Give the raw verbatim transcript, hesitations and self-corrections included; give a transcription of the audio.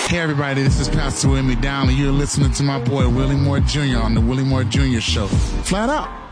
Hey everybody, this is Pastor Willie Down, and you're listening to my boy Willie Moore Junior on the Willie Moore Junior Show. Flat out.